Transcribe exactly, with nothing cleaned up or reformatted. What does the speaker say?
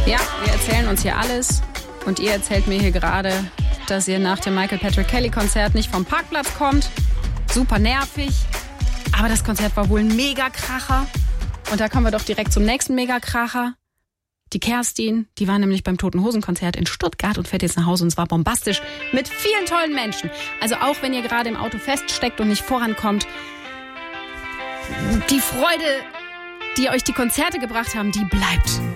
Ja, wir erzählen uns hier alles und ihr erzählt mir hier gerade, dass ihr nach dem Michael Patrick Kelly Konzert nicht vom Parkplatz kommt. Super nervig, aber das Konzert war wohl ein Megakracher. Und da kommen wir doch direkt zum nächsten Megakracher. Die Kerstin, die war nämlich beim Toten Hosen Konzert in Stuttgart und fährt jetzt nach Hause und es war bombastisch mit vielen tollen Menschen. Also auch wenn ihr gerade im Auto feststeckt und nicht vorankommt, die Freude, die euch die Konzerte gebracht haben, die bleibt.